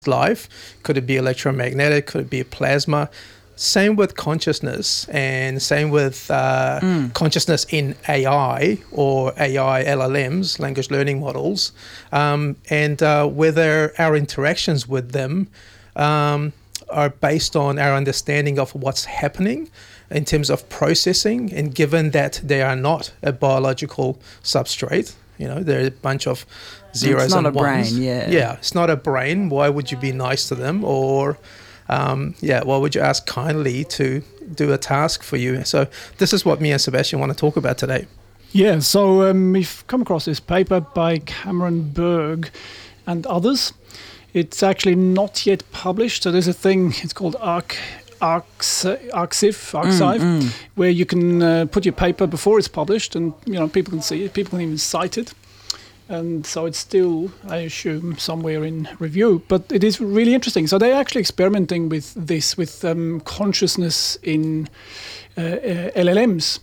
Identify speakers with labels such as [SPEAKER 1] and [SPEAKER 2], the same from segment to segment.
[SPEAKER 1] life. Could it be electromagnetic? Could it be plasma? Same with consciousness, and same with consciousness in AI or AI LLMs, language learning models, and whether our interactions with them are based on our understanding of what's happening in terms of processing, and given that they are not a biological substrate, they're a bunch of zeros and ones.
[SPEAKER 2] It's not a brain, yeah.
[SPEAKER 1] Yeah, it's not a brain. Why would you be nice to them? Or why would you ask kindly to do a task for you? So this is what me and Sebastian want to talk about today.
[SPEAKER 3] Yeah, so we've come across this paper by Cameron Berg and others. It's actually not yet published. So there's a thing, it's called Arxiv, where you can put your paper before it's published, and people can see it, people can even cite it. And so it's still, I assume, somewhere in review. But it is really interesting. So they're actually experimenting with this, with consciousness in LLMs.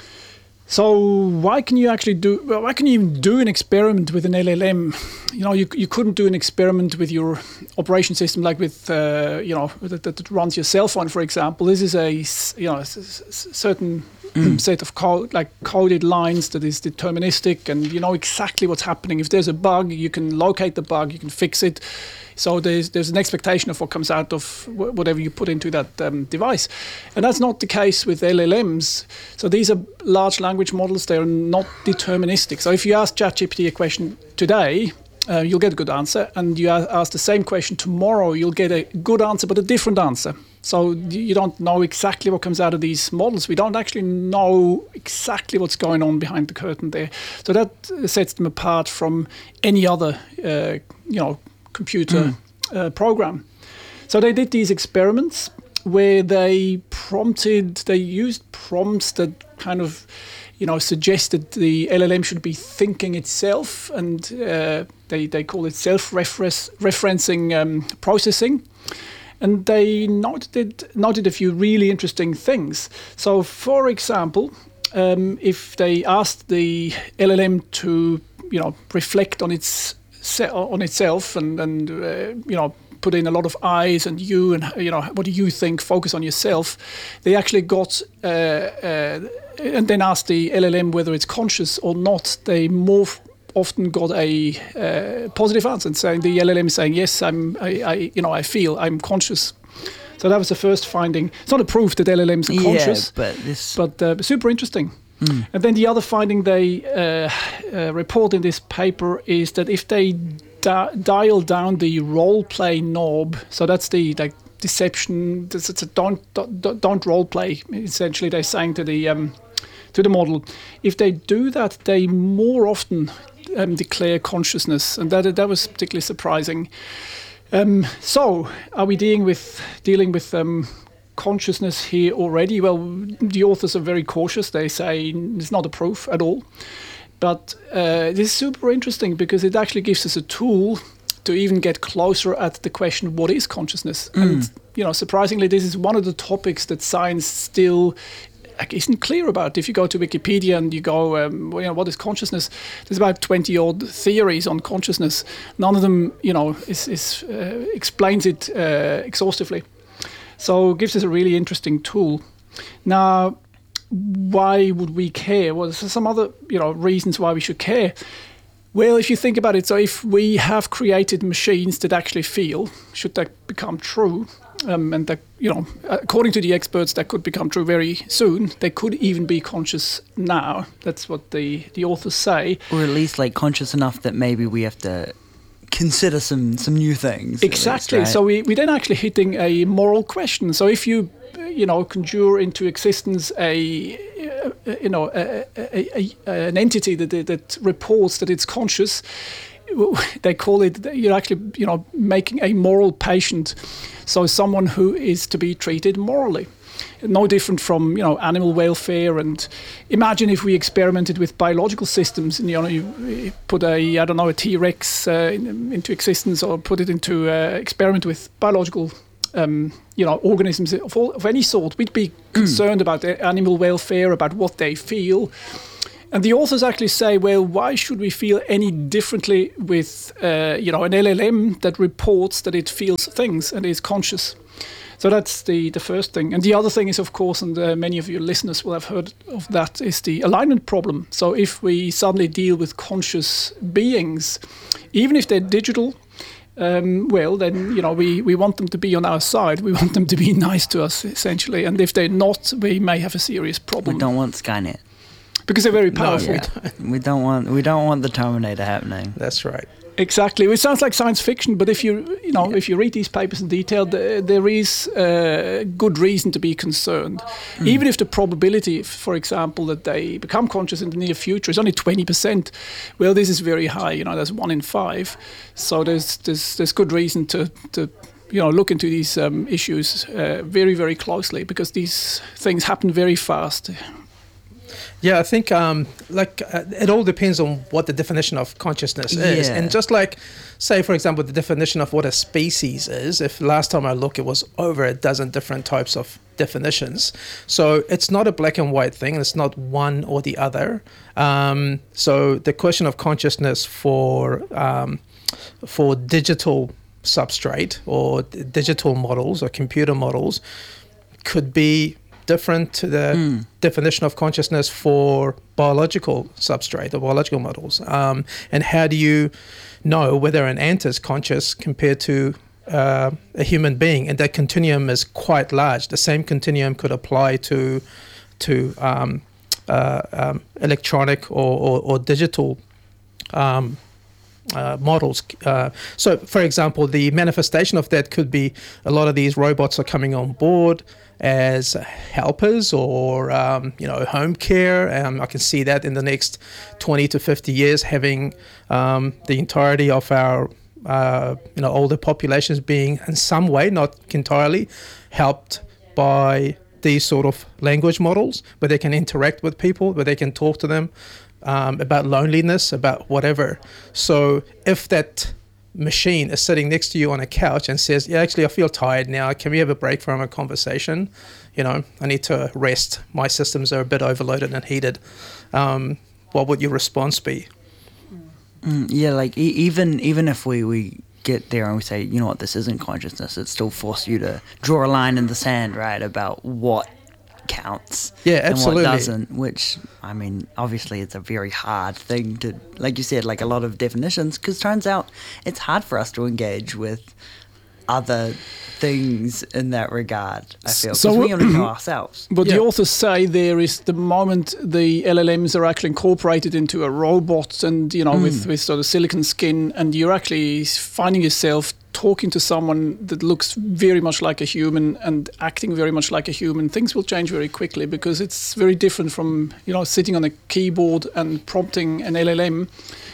[SPEAKER 3] So why can you even do an experiment with an LLM? You couldn't do an experiment with your operation system, like with that runs your cell phone, for example. This is a certain set of coded lines that is deterministic, and you know exactly what's happening. If there's a bug, you can locate the bug, you can fix it. So there's an expectation of what comes out of whatever you put into that device. And that's not the case with LLMs. So these are large language models. They're not deterministic. So if you ask ChatGPT a question today, you'll get a good answer. And you ask the same question tomorrow, you'll get a good answer, but a different answer. So you don't know exactly what comes out of these models. We don't actually know exactly what's going on behind the curtain there. So that sets them apart from any other, computer program. So they did these experiments where they used prompts that kind of, suggested the LLM should be thinking itself, and they call it self-referencing processing. And they noted a few really interesting things. So, for example, if they asked the LLM to, reflect on itself and put in a lot of I's and you and what do you think, focus on yourself, they actually got and then asked the LLM whether it's conscious or not. They more often got a positive answer, and saying the LLM saying yes, I feel I'm conscious. So that was the first finding. It's not a proof that LLMs are conscious, but super interesting. And then the other finding they report in this paper is that if they dial down the role play knob, so that's the deception. It's a don't role play. Essentially, they're saying to the model, if they do that, they more often declare consciousness, and that was particularly surprising. So, are we dealing with consciousness here already? Well, the authors are very cautious. They say it's not a proof at all. But this is super interesting because it actually gives us a tool to even get closer at the question, what is consciousness? And, surprisingly, this is one of the topics that science still isn't clear about. If you go to Wikipedia and you go, what is consciousness? There's about 20-odd theories on consciousness. None of them, explains it exhaustively. So it gives us a really interesting tool. Now, why would we care? Well, there's some other, reasons why we should care. Well, if you think about it, so if we have created machines that actually feel, should that become true, and that, according to the experts, that could become true very soon. They could even be conscious now. That's what the authors say.
[SPEAKER 2] Or at least conscious enough that maybe we have to consider some new things.
[SPEAKER 3] Exactly.
[SPEAKER 2] Least, right?
[SPEAKER 3] So we're then actually hitting a moral question. So if you, conjure into existence an entity that reports that it's conscious, they call it, you're actually, making a moral patient. So someone who is to be treated morally. No different from, animal welfare. And imagine if we experimented with biological systems and, you put a T-Rex into existence, or put it into experiment with biological organisms of any sort. We'd be concerned about their animal welfare, about what they feel. And the authors actually say, well, why should we feel any differently with, an LLM that reports that it feels things and is conscious? So that's the first thing. And the other thing is, of course, and many of your listeners will have heard of that, is the alignment problem. So if we suddenly deal with conscious beings, even if they're digital, then, we want them to be on our side. We want them to be nice to us, essentially. And if they're not, we may have a serious problem.
[SPEAKER 2] We don't want Skynet.
[SPEAKER 3] Because they're very powerful.
[SPEAKER 2] No, we don't want the Terminator happening.
[SPEAKER 1] That's right.
[SPEAKER 3] Exactly. It sounds like science fiction, but if you read these papers in detail, there is good reason to be concerned. Even if the probability, for example, that they become conscious in the near future is only 20%, well, this is very high. There's 1 in 5. So there's good reason to look into these issues very, very closely, because these things happen very fast.
[SPEAKER 1] Yeah, I think it all depends on what the definition of consciousness is. And just like, say, for example, the definition of what a species is, if last time I looked, it was over a dozen different types of definitions. So it's not a black and white thing. It's not one or the other. So the question of consciousness for digital substrate or digital models or computer models could be different to the definition of consciousness for biological substrate or biological models. And how do you know whether an ant is conscious compared to a human being? And that continuum is quite large. The same continuum could apply to electronic or digital models. So, for example, the manifestation of that could be a lot of these robots are coming on board as helpers or home care. I can see that in the next 20 to 50 years having the entirety of our older populations being in some way, not entirely, helped by these sort of language models where they can interact with people, where they can talk to them about loneliness, about whatever. So if that machine is sitting next to you on a couch and says, yeah, actually I feel tired now, can we have a break from a conversation? I need to rest, my systems are a bit overloaded and heated, what would your response be?
[SPEAKER 2] Even if we get there and we say, you know what, this isn't consciousness, it still forces you to draw a line in the sand, right, about what counts and what doesn't, which, I mean, obviously it's a very hard thing to, like you said, like a lot of definitions, because turns out it's hard for us to engage with other things in that regard, I feel, because we only know ourselves.
[SPEAKER 3] But the authors say there is the moment the LLMs are actually incorporated into a robot and, with sort of silicon skin, and you're actually finding yourself talking to someone that looks very much like a human and acting very much like a human, things will change very quickly, because it's very different from, sitting on a keyboard and prompting an LLM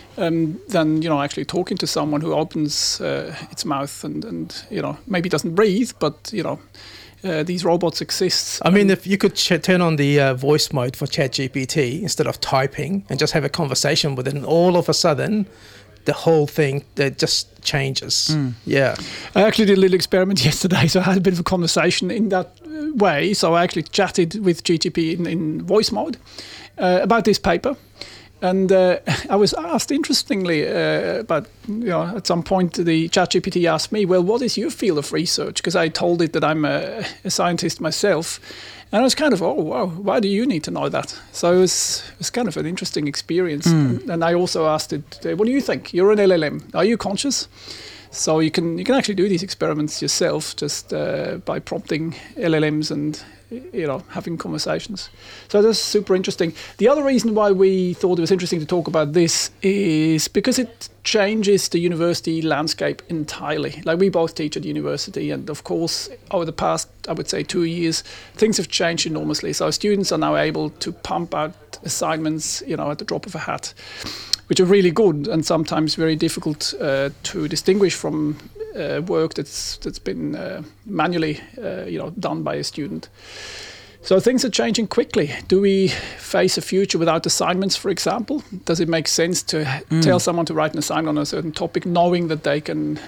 [SPEAKER 3] than, actually talking to someone who opens its mouth and maybe doesn't breathe, but, these robots exist.
[SPEAKER 1] I mean, if you could turn on the voice mode for ChatGPT instead of typing and just have a conversation with it, and all of a sudden the whole thing that just changes. Yeah.
[SPEAKER 3] I actually did a little experiment yesterday, so I had a bit of a conversation in that way. So I actually chatted with GTP in voice mode about this paper. And I was asked, interestingly, about, at some point the ChatGPT asked me, well, what is your field of research? Because I told it that I'm a scientist myself. And I was kind of, oh, wow, why do you need to know that? So it was kind of an interesting experience. And I also asked it, what do you think? You're an LLM. Are you conscious? So you can actually do these experiments yourself just by prompting LLMs and having conversations. So that's super interesting. The other reason why we thought it was interesting to talk about this is because it changes the university landscape entirely. Like, we both teach at university, and of course over the past, I would say, 2 years, things have changed enormously. So students are now able to pump out assignments, at the drop of a hat, which are really good and sometimes very difficult to distinguish from work that's been manually done by a student. So things are changing quickly. Do we face a future without assignments, for example? Does it make sense to tell someone to write an assignment on a certain topic, knowing that they can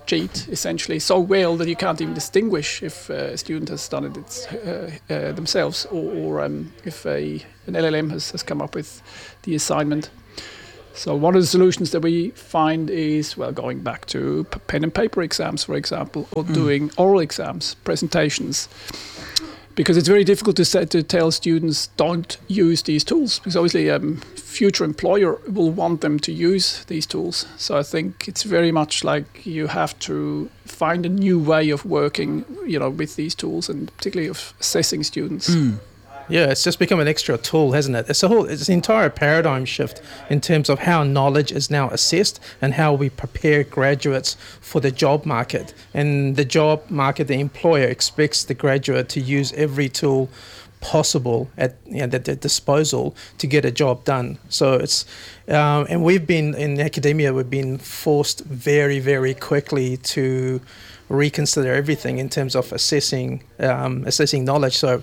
[SPEAKER 3] cheat, essentially, so well that you can't even distinguish if a student has done it themselves or if an LLM has come up with the assignment. So one of the solutions that we find is, well, going back to pen and paper exams, for example, or doing oral exams, presentations. Because it's very difficult to tell students don't use these tools, because obviously future employer will want them to use these tools. So I think it's very much like you have to find a new way of working, with these tools, and particularly of assessing students.
[SPEAKER 1] Yeah, it's just become an extra tool, hasn't it? It's an entire paradigm shift in terms of how knowledge is now assessed and how we prepare graduates for the job market. And the job market, the employer expects the graduate to use every tool possible at their disposal to get a job done. So it's, and we've been in academia, we've been forced very, very quickly to reconsider everything in terms of assessing knowledge. So,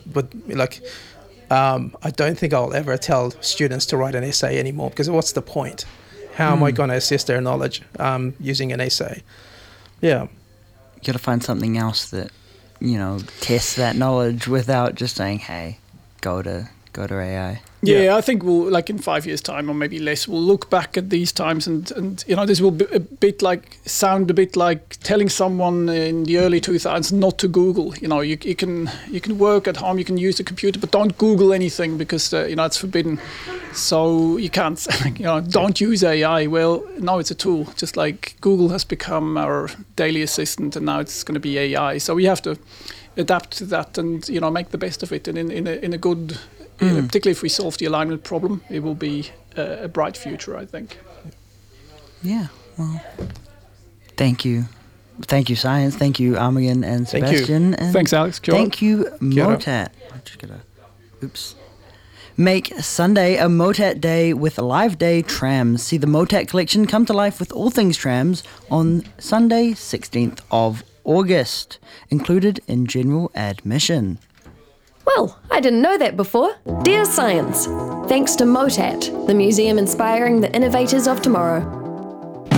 [SPEAKER 1] I don't think I'll ever tell students to write an essay anymore, because what's the point? How am I going to assess their knowledge using an essay? Yeah.
[SPEAKER 2] You got to find something else that, tests that knowledge without just saying, hey, go to AI.
[SPEAKER 3] Yeah, I think we'll, like in 5 years' time or maybe less, we'll look back at these times and this will be sound a bit like telling someone in the early 2000s not to Google. You can work at home, you can use the computer, but don't Google anything because it's forbidden. So you can't, don't use AI. Well, no, it's a tool. Just like Google has become our daily assistant, and now it's going to be AI. So we have to adapt to that and make the best of it, and in a good. Particularly if we solve the alignment problem, it will be a bright future, I think.
[SPEAKER 2] Yeah, well, thank you. Thank you, Science. Thank you, Armughan and Sebastian.
[SPEAKER 3] And thanks, Alex.
[SPEAKER 2] Thank you, Motat. I'm just going to... Oops. Make Sunday a Motat Day with Live Day Trams. See the Motat collection come to life with all things trams on Sunday, 16th of August, included in general admission.
[SPEAKER 4] Well, I didn't know that before. Dear Science, thanks to Motat, the museum inspiring the innovators of tomorrow.